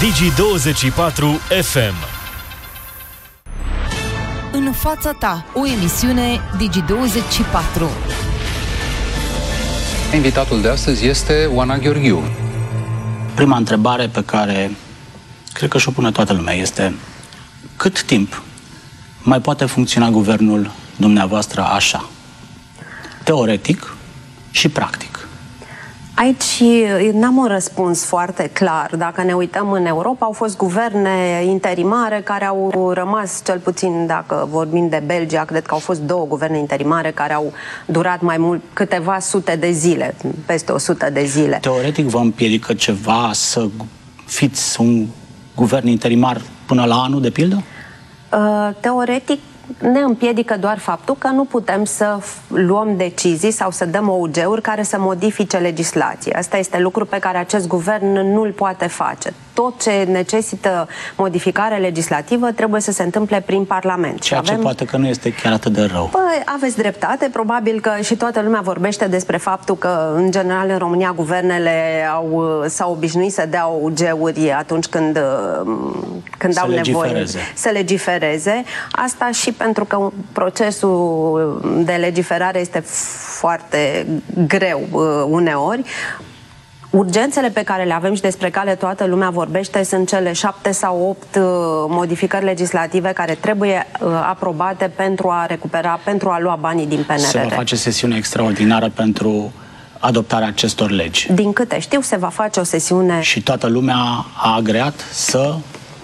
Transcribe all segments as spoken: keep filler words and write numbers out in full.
Digi douăzeci și patru F M. În fața ta, o emisiune Digi douăzeci și patru. Invitatul de astăzi este Oana Gheorghiu. Prima întrebare pe care cred că și-o pune toată lumea este: cât timp mai poate funcționa guvernul dumneavoastră așa? Teoretic și practic. Aici n-am un răspuns foarte clar. Dacă ne uităm în Europa, au fost guverne interimare care au rămas, cel puțin dacă vorbim de Belgia, cred că au fost două guverne interimare care au durat mai mult, câteva sute de zile, peste o sută de zile. Teoretic vă împiedică ceva să fiți un guvern interimar până la anul, de pildă? Uh, teoretic ne împiedică doar faptul că nu putem să luăm decizii sau să dăm O U G-uri care să modifice legislația. Asta este lucru pe care acest guvern nu îl poate face. Tot ce necesită modificare legislativă trebuie să se întâmple prin Parlament. Ceea avem... ce poate că nu este chiar atât de rău. Păi, aveți dreptate. Probabil că și toată lumea vorbește despre faptul că, în general, în România, guvernele au, s-au obișnuit să dea O U G-uri atunci când, când au nevoie să legifereze. Asta și pentru că procesul de legiferare este foarte greu uneori. Urgențele pe care le avem și despre care toată lumea vorbește sunt cele șapte sau opt modificări legislative care trebuie aprobate pentru a recupera, pentru a lua banii din P N R R. Se va face sesiune extraordinară pentru adoptarea acestor legi. Din câte știu, se va face o sesiune... Și toată lumea a agreat să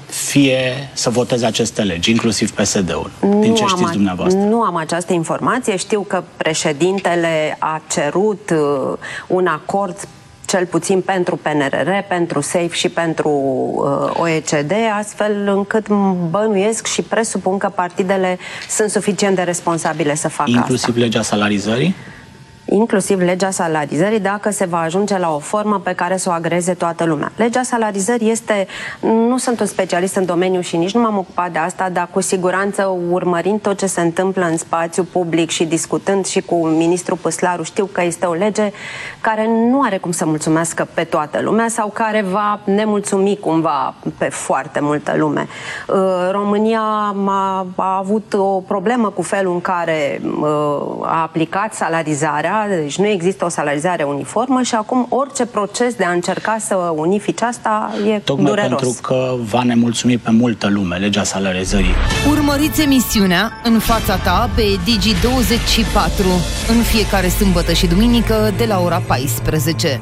fie să voteze aceste legi, inclusiv P S D-ul, din ce știți dumneavoastră. Nu am această informație. Știu că președintele a cerut uh, un acord cel puțin pentru P N R R, pentru SAFE și pentru uh, O E C D, astfel încât bănuiesc și presupun că partidele sunt suficient de responsabile să facă inclusiv asta. Inclusiv legea salarizării? Inclusiv legea salarizării, dacă se va ajunge la o formă pe care să o agreze toată lumea. Legea salarizării este, nu sunt un specialist în domeniu și nici nu m-am ocupat de asta, dar cu siguranță, urmărind tot ce se întâmplă în spațiu public și discutând și cu ministrul Păslaru, știu că este o lege care nu are cum să mulțumească pe toată lumea sau care va nemulțumi cumva pe foarte multă lume. România a, a avut o problemă cu felul în care a aplicat salarizarea. Deci nu există o salarizare uniformă și acum orice proces de a încerca să unifice asta e tocmai dureros. Pentru că va nemulțumi pe multă lume legea salarizării. Urmăriți emisiunea În fața ta pe Digi douăzeci și patru în fiecare sâmbătă și duminică de la ora paisprezece.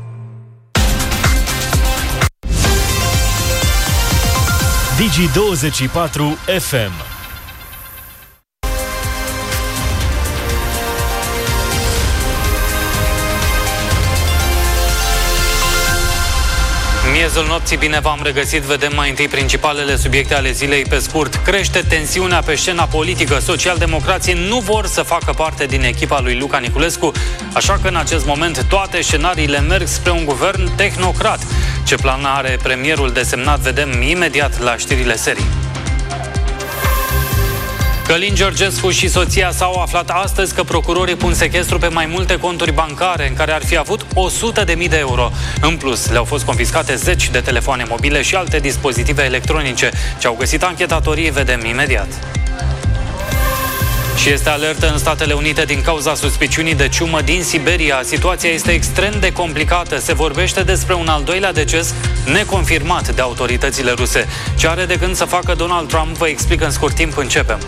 Digi douăzeci și patru F M. Miezul nopții, bine v-am regăsit. Vedem mai întâi principalele subiecte ale zilei pe scurt. Crește tensiunea pe scena politică. Socialdemocrații nu vor să facă parte din echipa lui Luca Niculescu, așa că în acest moment toate scenariile merg spre un guvern tehnocrat. Ce plan are premierul desemnat vedem imediat la știrile serii. Călin Georgescu și soția s-au aflat astăzi că procurorii pun sechestru pe mai multe conturi bancare în care ar fi avut o sută de mii de euro. În plus, le-au fost confiscate zeci de telefoane mobile și alte dispozitive electronice. Ce au găsit anchetatorii vedem imediat. Și este alertă în Statele Unite din cauza suspiciunii de ciumă din Siberia. Situația este extrem de complicată. Se vorbește despre un al doilea deces neconfirmat de autoritățile ruse. Ce are de gând să facă Donald Trump, vă explic în scurt timp. Începem.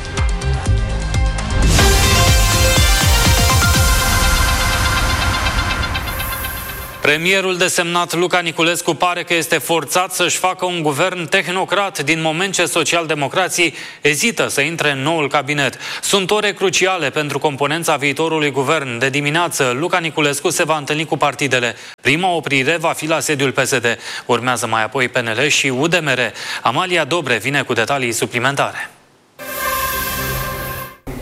Premierul desemnat Luca Niculescu pare că este forțat să-și facă un guvern tehnocrat din moment ce socialdemocrații ezită să intre în noul cabinet. Sunt ore cruciale pentru componența viitorului guvern. De dimineață, Luca Niculescu se va întâlni cu partidele. Prima oprire va fi la sediul P S D. Urmează mai apoi P N L și U D M R. Amalia Dobre vine cu detalii suplimentare.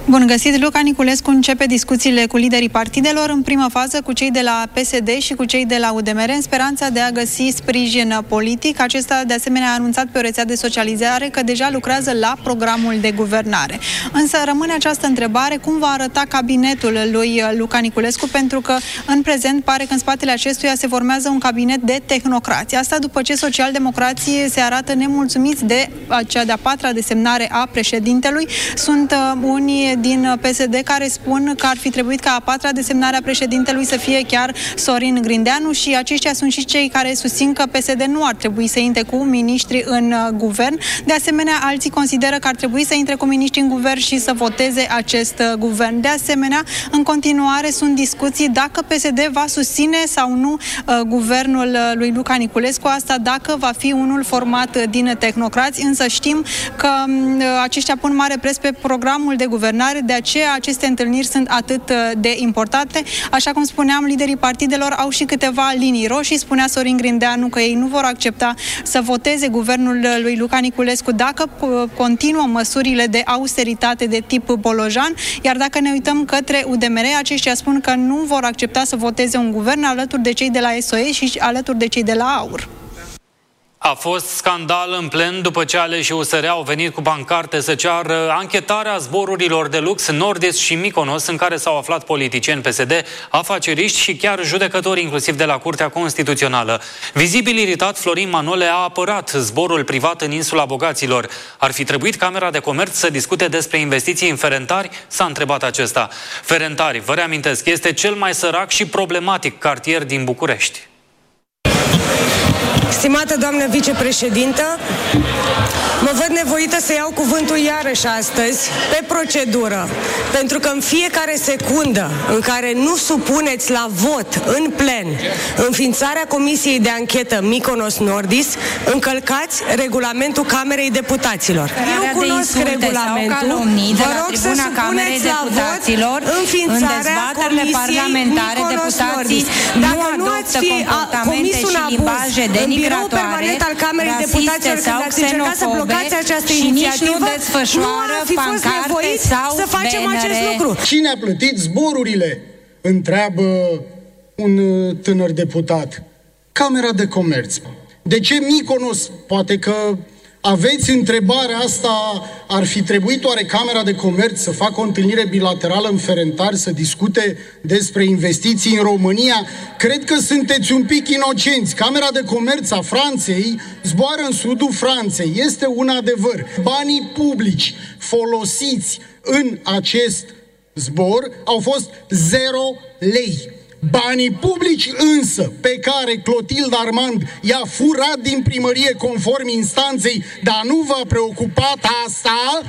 Bun găsit! Luca Niculescu începe discuțiile cu liderii partidelor, în primă fază cu cei de la P S D și cu cei de la U D M R, în speranța de a găsi sprijin politic. Acesta, de asemenea, a anunțat pe o rețea de socializare că deja lucrează la programul de guvernare. Însă rămâne această întrebare: cum va arăta cabinetul lui Luca Niculescu? Pentru că, în prezent, pare că în spatele acestuia se formează un cabinet de tehnocrați. Asta după ce socialdemocrații se arată nemulțumiți de cea de-a patra desemnare a președintelui. Sunt uh, unii din P S D care spun că ar fi trebuit ca a patra desemnare a președintelui să fie chiar Sorin Grindeanu și aceștia sunt și cei care susțin că P S D nu ar trebui să intre cu miniștri în uh, guvern. De asemenea, alții consideră că ar trebui să intre cu miniștri în guvern și să voteze acest uh, guvern. De asemenea, în continuare sunt discuții dacă P S D va susține sau nu uh, guvernul uh, lui Luca Niculescu, asta dacă va fi unul format uh, din tehnocrați, însă știm că uh, aceștia pun mare preț pe programul de guvernare, de aceea aceste întâlniri sunt atât de importante. Așa cum spuneam, liderii partidelor au și câteva linii roșii. Spunea Sorin Grindeanu că ei nu vor accepta să voteze guvernul lui Luca Niculescu dacă continuă măsurile de austeritate de tip Bolojan, iar dacă ne uităm către U D M R, aceștia spun că nu vor accepta să voteze un guvern alături de cei de la S O E și alături de cei de la AUR. A fost scandal în plen după ce aleșii U S R au venit cu pancarte să ceară anchetarea zborurilor de lux Nordis și Mykonos, în care s-au aflat politicieni P S D, afaceriști și chiar judecători, inclusiv de la Curtea Constituțională. Vizibil iritat, Florin Manole a apărat zborul privat în insula bogaților. Ar fi trebuit Camera de Comerț să discute despre investiții în Ferentari? S-a întrebat acesta. Ferentari, vă reamintesc, este cel mai sărac și problematic cartier din București. Stimată doamnă vicepreședintă, mă văd nevoită să iau cuvântul iarăși astăzi pe procedură, pentru că în fiecare secundă în care nu supuneți la vot în plen înființarea Comisiei de Anchetă Mykonos Nordis, încălcați regulamentul Camerei Deputaților. Eu cunosc regulamentul, vă rog să supuneți la vot înființarea Comisiei Mykonos Nordis. Dacă nu ați fi comis un abuz în birou permanent al Camerei Deputaților când ați încercat să blocați această inițiativă, nu ar fi fost nevoit să facem acest lucru. Cine a plătit zborurile? Întreabă un tânăr deputat. Camera de Comerț. De ce Mykonos? Poate că aveți întrebarea asta, ar fi trebuit oare Camera de Comerț să facă o întâlnire bilaterală în Ferentari, să discute despre investiții în România? Cred că sunteți un pic inocenți. Camera de Comerț a Franței zboară în sudul Franței. Este un adevăr. Banii publici folosiți în acest zbor au fost zero lei. Banii publici însă, pe care Clotilde Armand i-a furat din primărie conform instanței, dar nu v-a preocupat asta,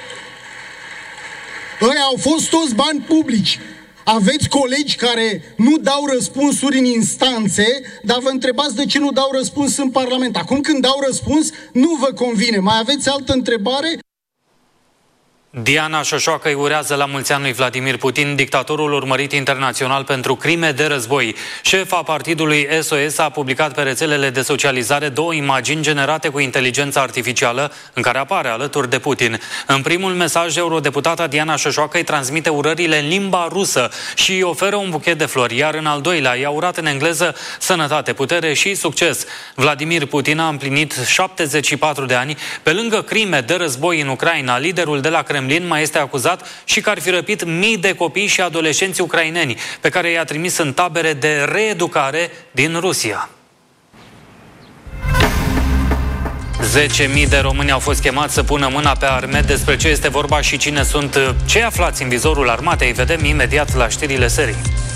ăia au fost toți bani publici. Aveți colegi care nu dau răspunsuri în instanțe, dar vă întrebați de ce nu dau răspuns în Parlament. Acum când dau răspuns, nu vă convine. Mai aveți altă întrebare? Diana Șoșoacă îi urează la mulți ani lui Vladimir Putin, dictatorul urmărit internațional pentru crime de război. Șefa partidului S O S a publicat pe rețelele de socializare două imagini generate cu inteligență artificială, în care apare alături de Putin. În primul mesaj, eurodeputata Diana Șoșoacă îi transmite urările în limba rusă și îi oferă un buchet de flori, iar în al doilea i-a urat în engleză sănătate, putere și succes. Vladimir Putin a împlinit șaptezeci și patru de ani. Pe lângă crime de război în Ucraina, liderul de la Kremlin mai este acuzat și că ar fi răpit mii de copii și adolescenți ucraineni, pe care i-a trimis în tabere de reeducare din Rusia. zece mii de români au fost chemați să pună mâna pe arme. Despre ce este vorba și cine sunt cei aflați în vizorul armatei, vedem imediat la știrile serii.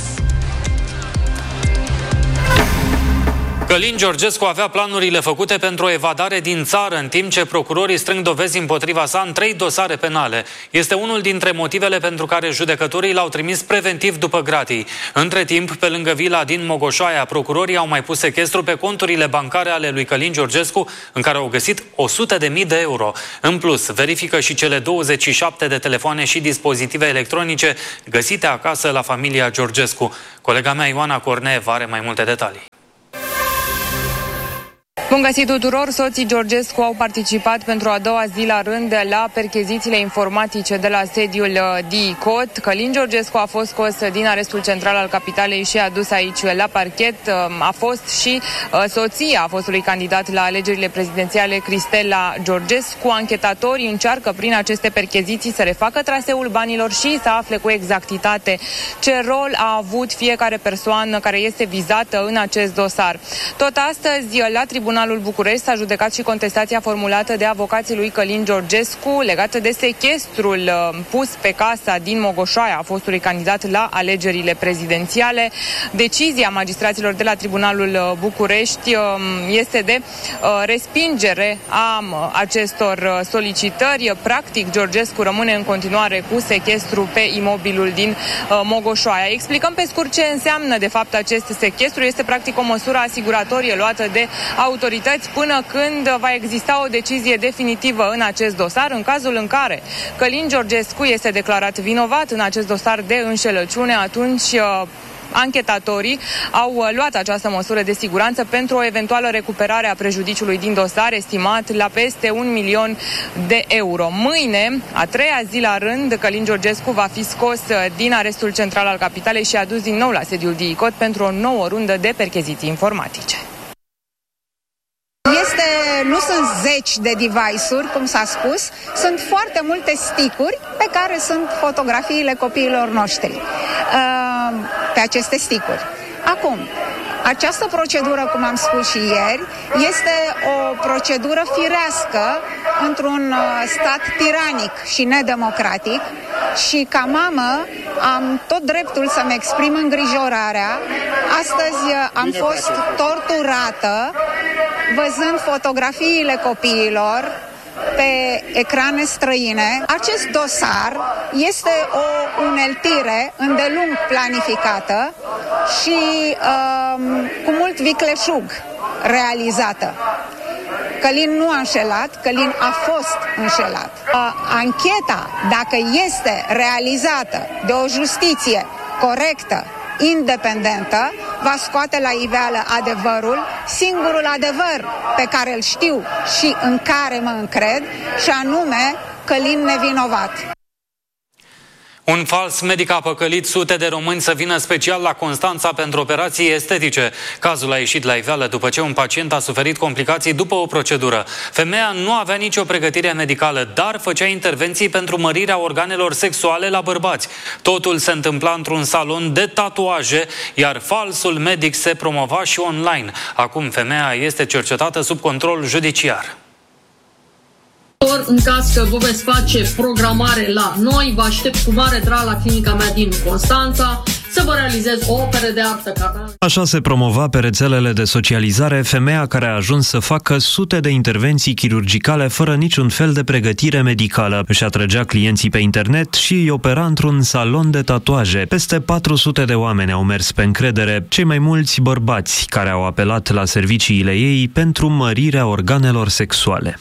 Călin Georgescu avea planurile făcute pentru o evadare din țară, în timp ce procurorii strâng dovezi împotriva sa în trei dosare penale. Este unul dintre motivele pentru care judecătorii l-au trimis preventiv după gratii. Între timp, pe lângă vila din Mogoșoaia, procurorii au mai pus sechestru pe conturile bancare ale lui Călin Georgescu, în care au găsit o sută de mii de euro. În plus, verifică și cele douăzeci și șapte de telefoane și dispozitive electronice găsite acasă la familia Georgescu. Colega mea Ioana Corneeva are mai multe detalii. Bun găsit tuturor! Soții Georgescu au participat pentru a doua zi la rând la perchezițiile informatice de la sediul D I C O T. Călin Georgescu a fost scos din arestul central al capitalei și adus aici la parchet. A fost și soția fostului candidat la alegerile prezidențiale, Cristela Georgescu. Anchetatorii încearcă prin aceste percheziții să refacă traseul banilor și să afle cu exactitate ce rol a avut fiecare persoană care este vizată în acest dosar. Tot astăzi, la Tribunalul București s-a judecat și contestația formulată de avocații lui Călin Georgescu legată de sechestrul pus pe casa din Mogoșoaia a fostului candidat la alegerile prezidențiale. Decizia magistraților de la Tribunalul București este de respingere a acestor solicitări. Practic, Georgescu rămâne în continuare cu sechestru pe imobilul din Mogoșoaia. Explicăm pe scurt ce înseamnă de fapt acest sechestru. Este practic o măsură asiguratorie luată de autorități până când va exista o decizie definitivă în acest dosar. În cazul în care Călin Georgescu este declarat vinovat în acest dosar de înșelăciune, atunci anchetatorii au luat această măsură de siguranță pentru o eventuală recuperare a prejudiciului din dosar, estimat la peste un milion de euro. Mâine, a treia zi la rând, Călin Georgescu va fi scos din arestul central al capitalei și adus din nou la sediul D I C O T pentru o nouă rundă de percheziții informatice. Este, nu sunt zeci de device-uri, cum s-a spus, sunt foarte multe stick-uri pe care sunt fotografiile copiilor noștri uh, pe aceste stick-uri. Acum, această procedură, cum am spus și ieri, este o procedură firească într-un stat tiranic și nedemocratic și ca mamă am tot dreptul să-mi exprim îngrijorarea. Astăzi am fost torturată văzând fotografiile copiilor pe ecrane străine. Acest dosar este o uneltire îndelung planificată și um, cu mult vicleșug realizată. Călin nu a înșelat, Călin a fost înșelat. Ancheta, dacă este realizată de o justiție corectă, independentă, va scoate la iveală adevărul, singurul adevăr pe care îl știu și în care mă încred, și anume Călin nevinovat. Un fals medic a păcălit sute de români să vină special la Constanța pentru operații estetice. Cazul a ieșit la iveală după ce un pacient a suferit complicații după o procedură. Femeia nu avea nicio pregătire medicală, dar făcea intervenții pentru mărirea organelor sexuale la bărbați. Totul se întâmpla într-un salon de tatuaje, iar falsul medic se promova și online. Acum femeia este cercetată sub control judiciar. În caz că vă veți face programare la noi, vă aștept cu mare drag la clinica mea din Constanța să vă realizez o operă de artă. Așa se promova pe rețelele de socializare femeia care a ajuns să facă sute de intervenții chirurgicale fără niciun fel de pregătire medicală. Își atrăgea clienții pe internet și îi opera într-un salon de tatuaje. Peste patru sute de oameni au mers pe încredere, cei mai mulți bărbați care au apelat la serviciile ei pentru mărirea organelor sexuale.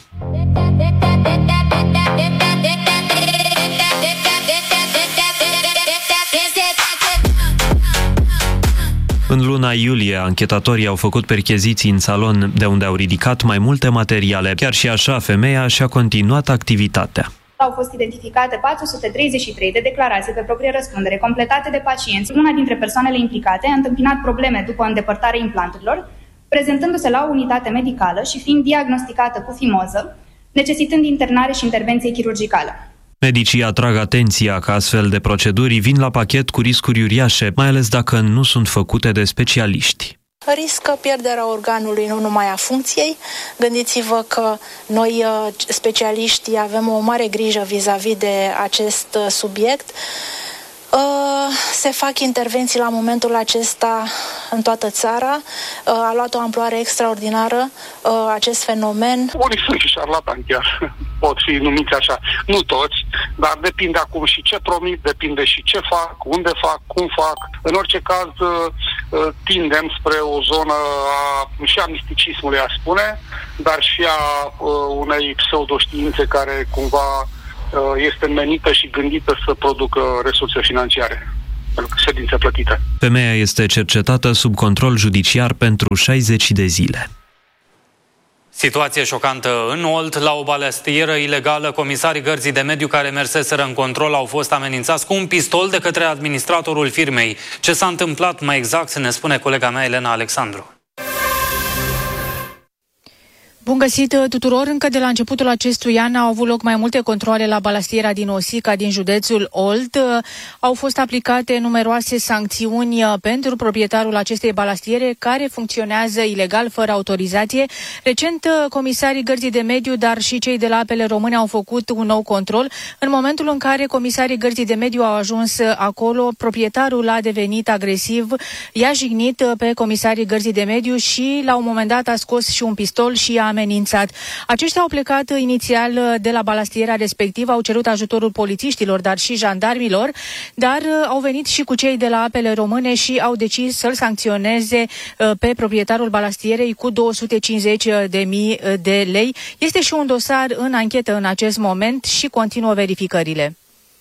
În luna iulie, anchetatorii au făcut percheziții în salon, de unde au ridicat mai multe materiale. Chiar și așa, femeia și-a continuat activitatea. Au fost identificate patru sute treizeci și trei de declarații pe proprie răspundere, completate de pacienți. Una dintre persoanele implicate a întâmpinat probleme după îndepărtarea implanturilor, prezentându-se la o unitate medicală și fiind diagnosticată cu fimoză, necesitând internare și intervenție chirurgicală. Medicii atrag atenția că astfel de proceduri vin la pachet cu riscuri uriașe, mai ales dacă nu sunt făcute de specialiști. Riscă pierderea organului, nu numai a funcției. Gândiți-vă că noi, specialiștii, avem o mare grijă vis-a-vis de acest subiect. Se fac intervenții la momentul acesta în toată țara. A luat o amploare extraordinară acest fenomen. Unii sunt și șarlatani chiar, pot fi numiți așa. Nu toți, dar depinde acum și ce promit, depinde și ce fac, unde fac, cum fac. În orice caz tindem spre o zonă a, și a misticismului, a spune, dar și a unei pseudoștiințe care cumva este menită și gândită să producă resurse financiare, ședințe plătite. Femeia este cercetată sub control judiciar pentru șaizeci de zile. Situație șocantă în Olt. La o balastieră ilegală, comisarii Gărzii de Mediu care merseseră în control au fost amenințați cu un pistol de către administratorul firmei. Ce s-a întâmplat mai exact ne spune colega mea Elena Alexandru. Bun găsit tuturor! Încă de la începutul acestui an au avut loc mai multe controale la balastiera din Osica, din județul Olt. Au fost aplicate numeroase sancțiuni pentru proprietarul acestei balastiere, care funcționează ilegal, fără autorizație. Recent, comisarii Gărzii de Mediu, dar și cei de la Apele Române au făcut un nou control. În momentul în care comisarii Gărzii de Mediu au ajuns acolo, proprietarul a devenit agresiv, i-a jignit pe comisarii Gărzii de Mediu și la un moment dat a scos și un pistol și a amenințat. Aceștia au plecat inițial de la balastiera respectivă, au cerut ajutorul polițiștilor, dar și jandarmilor, dar au venit și cu cei de la Apele Române și au decis să-l sancționeze pe proprietarul balastierei cu două sute cincizeci de mii de lei. Este și un dosar în anchetă în acest moment și continuă verificările.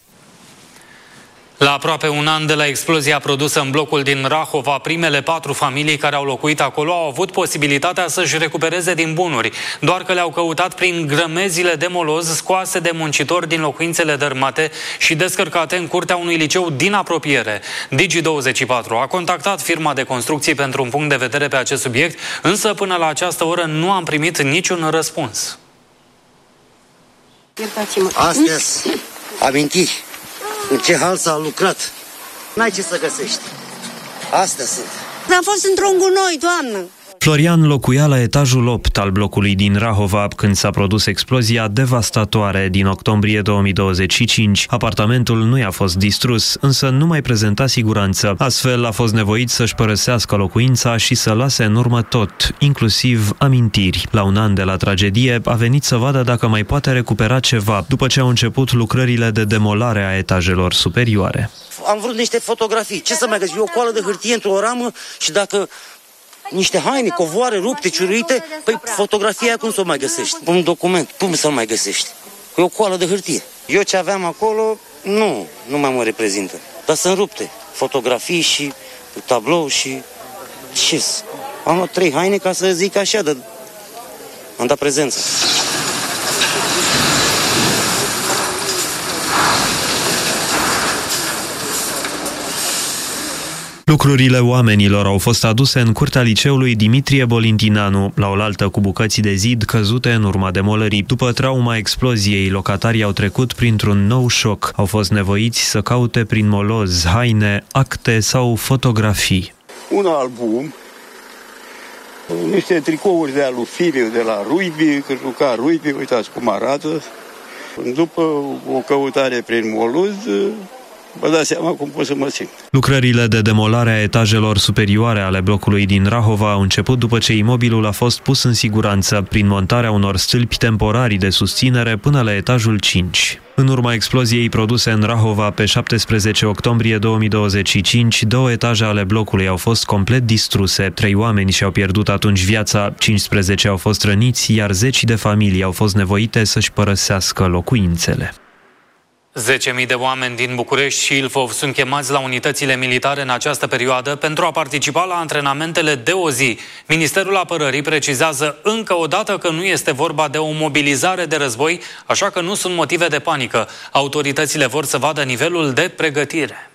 La aproape un an de la explozia produsă în blocul din Rahova, primele patru familii care au locuit acolo au avut posibilitatea să-și recupereze din bunuri, doar că le-au căutat prin grămezile de moloz scoase de muncitori din locuințele dărâmate și descărcate în curtea unui liceu din apropiere. Digi douăzeci și patru a contactat firma de construcții pentru un punct de vedere pe acest subiect, însă până la această oră nu am primit niciun răspuns. Astea-s amintiri. În ce hal s-a lucrat. N-ai ce să găsești. Astea sunt. Am fost într-un gunoi, doamnă. Florian locuia la etajul opt al blocului din Rahova când s-a produs explozia devastatoare din octombrie două mii douăzeci și cinci. Apartamentul nu i-a fost distrus, însă nu mai prezenta siguranță. Astfel a fost nevoit să-și părăsească locuința și să lase în urmă tot, inclusiv amintiri. La un an de la tragedie a venit să vadă dacă mai poate recupera ceva, după ce au început lucrările de demolare a etajelor superioare. Am vrut niște fotografii. Ce să mai găsi? O coală de hârtie într-o ramă și dacă niște haine, covoare rupte, ciuruite, păi fotografia cum să o mai găsești? Un document, cum să-l mai găsești? E o coală de hârtie. Eu ce aveam acolo, nu, nu mai mă reprezintă. Dar sunt rupte. Fotografii și tablou și ce? Am luat trei haine ca să zic așa, de... am dat prezență. Lucrurile oamenilor au fost aduse în curtea liceului Dimitrie Bolintinanu, la oaltă cu bucăți de zid căzute în urma demolării. După trauma exploziei, locatarii au trecut printr-un nou șoc. Au fost nevoiți să caute prin moloz, haine, acte sau fotografii. Un album, niște tricouri de alu Filiu de la rugby, că juca rugby, uitați cum arată. După o căutare prin moloz, vă dați seama cum pot să mă simt. Lucrările de demolare a etajelor superioare ale blocului din Rahova au început după ce imobilul a fost pus în siguranță prin montarea unor stâlpi temporari de susținere până la etajul cinci. În urma exploziei produse în Rahova pe șaptesprezece octombrie două mii douăzeci și cinci, două etaje ale blocului au fost complet distruse, trei oameni și-au pierdut atunci viața, cincisprezece au fost răniți, iar zeci de familii au fost nevoite să-și părăsească locuințele. zece mii de oameni din București și Ilfov sunt chemați la unitățile militare în această perioadă pentru a participa la antrenamentele de o zi. Ministerul Apărării precizează încă o dată că nu este vorba de o mobilizare de război, așa că nu sunt motive de panică. Autoritățile vor să vadă nivelul de pregătire.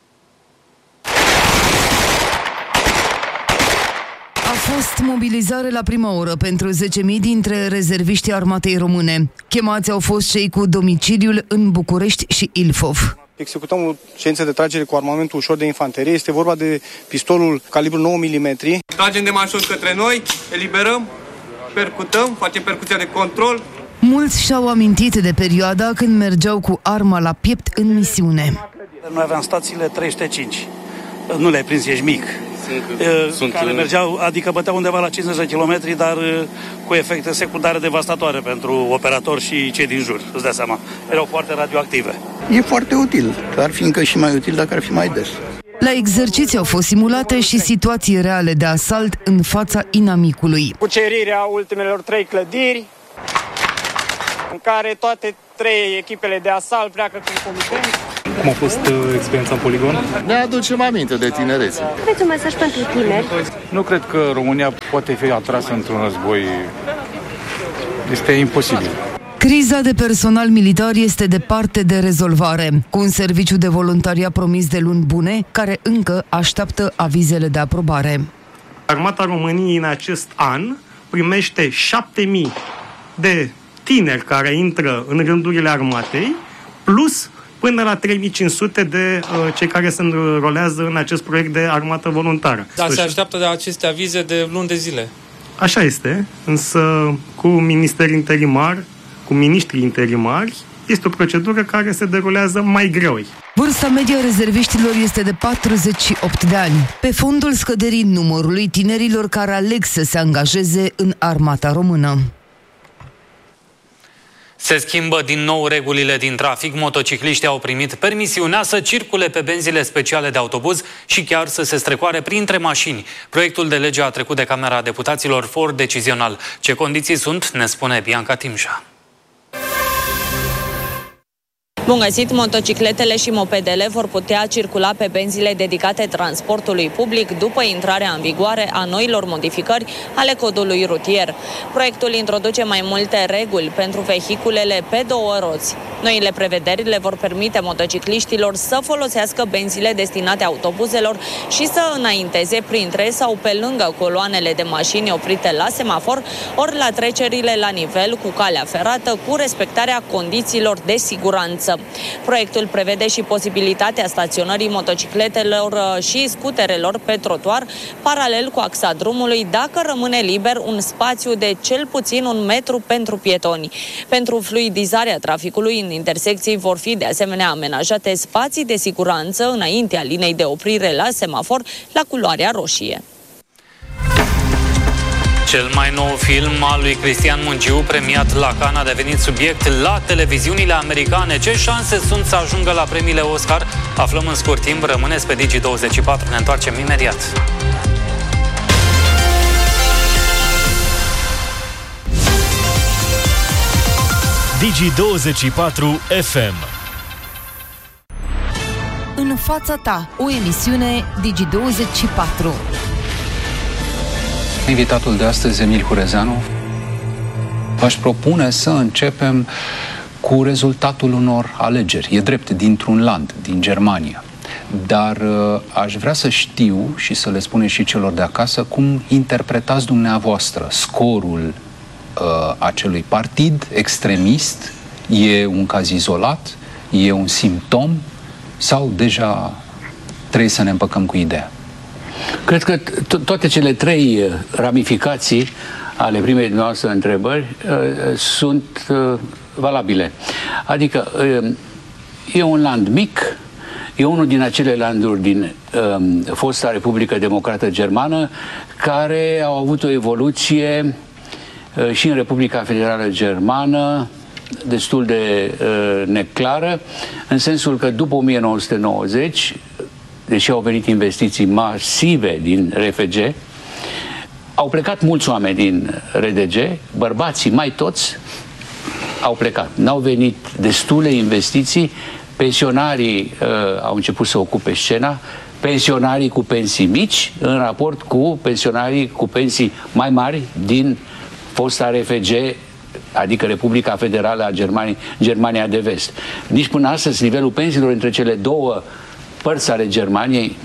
A fost mobilizare la prima oră pentru zece mii dintre rezerviștii armatei române. Chemați au fost cei cu domiciliul în București și Ilfov. Executăm o ședință de tragere cu armamentul ușor de infanterie. Este vorba de pistolul calibru nouă milimetri. Tragem de mai sus către noi, eliberăm, percutăm, facem percuția de control. Mulți și-au amintit de perioada când mergeau cu arma la piept în misiune. Noi aveam stațiile trei sute cinci. Nu le-ai prins, ești mic. Sunt, care mergeau, adică băteau undeva la cincizeci de kilometri, dar cu efecte secundare devastatoare pentru operatori și cei din jur, îți dai seama. Erau foarte radioactive. E foarte util, ar fi încă și mai util dacă ar fi mai des. La exerciții au fost simulate și situații reale de asalt în fața inamicului. Cucerirea ultimelor trei clădiri, în care toate trei echipele de asalt pleacă cu comitent. Cum a fost uh, experiența în poligon? Ne aducem aminte de tinerețe. Aveți un mesaj pentru tineri? Nu cred că România poate fi atrasă într-un război este imposibil. Criza de personal militar este departe de rezolvare, cu un serviciu de voluntariat promis de luni bune, care încă așteaptă avizele de aprobare. Armata României în acest an primește șapte mii de tineri care intră în rândurile armatei, plus până la trei mii cinci sute de uh, cei care se înrolează în acest proiect de armată voluntară. Dar se așteaptă de aceste avize de luni de zile. Așa este, însă cu ministeri interimar, cu miniștri interimari, este o procedură care se derulează mai greu. Vârsta medie a rezerviștilor este de patruzeci și opt de ani, pe fondul scăderii numărului tinerilor care aleg să se angajeze în armata română. Se schimbă din nou regulile din trafic. Motocicliștii au primit permisiunea să circule pe benzile speciale de autobuz și chiar să se strecoare printre mașini. Proiectul de lege a trecut de Camera Deputaților for decizional. Ce condiții sunt, ne spune Bianca Timșa. Bun găsit, motocicletele și mopedele vor putea circula pe benzile dedicate transportului public după intrarea în vigoare a noilor modificări ale codului rutier. Proiectul introduce mai multe reguli pentru vehiculele pe două roți. Noile prevederi le vor permite motocicliștilor să folosească benzile destinate autobuzelor și să înainteze printre sau pe lângă coloanele de mașini oprite la semafor, ori la trecerile la nivel cu calea ferată, cu respectarea condițiilor de siguranță. Proiectul prevede și posibilitatea staționării motocicletelor și scuterelor pe trotuar, paralel cu axa drumului, dacă rămâne liber un spațiu de cel puțin un metru pentru pietoni. Pentru fluidizarea traficului în intersecții vor fi de asemenea amenajate spații de siguranță înaintea linei de oprire la semafor la culoarea roșie. Cel mai nou film al lui Cristian Mungiu, premiat la Cannes, a devenit subiect la televiziunile americane. Ce șanse sunt să ajungă la premiile Oscar? Aflăm în scurt timp, rămâneți pe Digi douăzeci și patru, ne întoarcem imediat. Digi douăzeci și patru F M. În fața ta, o emisiune Digi douăzeci și patru. Invitatul de astăzi, Emil Hurezeanu, v-aș propune să începem cu rezultatul unor alegeri. E drept, dintr-un land, din Germania. Dar uh, aș vrea să știu și să le spuneți și celor de acasă cum interpretați dumneavoastră scorul uh, acelui partid extremist. E un caz izolat? E un simptom? Sau deja trebuie să ne împăcăm cu ideea? Cred că toate cele trei ramificații ale primei noastre întrebări uh, sunt uh, valabile. Adică uh, e un land mic, e unul din acele landuri din uh, fosta Republică Democrată Germană care au avut o evoluție uh, și în Republica Federală Germană destul de uh, neclară, în sensul că după o mie nouă sute nouăzeci, deși au venit investiții masive din R F G, au plecat mulți oameni din R D G, bărbații mai toți au plecat. N-au venit destule investiții, pensionarii uh, au început să ocupe scena, pensionarii cu pensii mici în raport cu pensionarii cu pensii mai mari din fosta R F G, adică Republica Federală a Germaniei, Germania de Vest. Nici până astăzi nivelul pensiilor între cele două părți ale Germaniei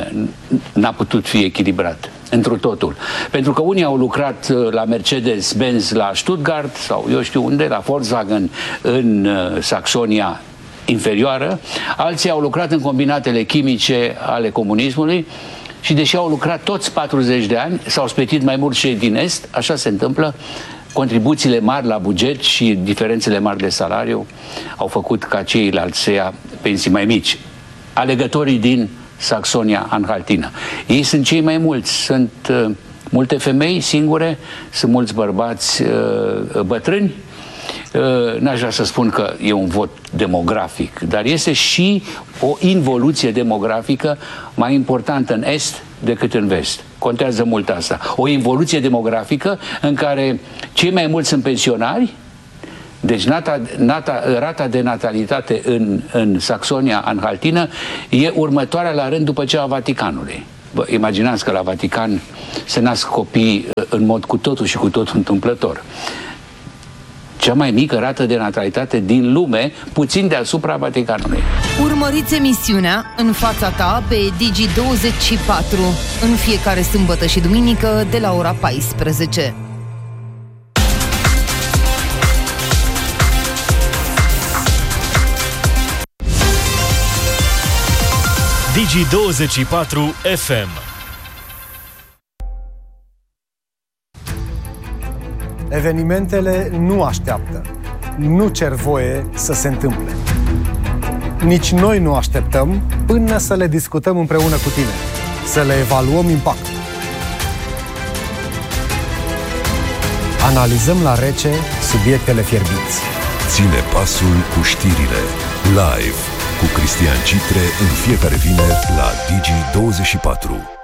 n-a putut fi echilibrat întru totul. Pentru că unii au lucrat la Mercedes-Benz la Stuttgart sau eu știu unde, la Volkswagen în Saxonia inferioară, alții au lucrat în combinatele chimice ale comunismului și deși au lucrat toți patruzeci de ani, s-au spetit mai mult cei din Est, așa se întâmplă, contribuțiile mari la buget și diferențele mari de salariu au făcut ca ceilalți să ia pensii mai mici. Alegătorii din Saxonia-Anhaltina. Ei sunt cei mai mulți. Sunt uh, multe femei singure, sunt mulți bărbați uh, bătrâni. Uh, n-aș vrea să spun că e un vot demografic, dar este și o involuție demografică mai importantă în Est decât în Vest. Contează mult asta. O involuție demografică în care cei mai mulți sunt pensionari. Deci nata, nata, rata de natalitate în, în Saxonia-Anhaltină e următoarea la rând după cea a Vaticanului. Bă, imaginați că la Vatican se nasc copii în mod cu totul și cu totul întâmplător. cea mai mică rată de natalitate din lume, puțin deasupra Vaticanului. Urmăriți emisiunea În fața ta pe Digi douăzeci și patru în fiecare sâmbătă și duminică de la ora paisprezece. Digi douăzeci și patru F M. Evenimentele nu așteaptă, nu cer voie să se întâmple. Nici noi nu așteptăm până să le discutăm împreună cu tine, să le evaluăm impactul. Analizăm la rece subiectele fierbinți. Ține pasul cu știrile, live, cu Cristian Citre în fiecare vineri la Digi douăzeci și patru.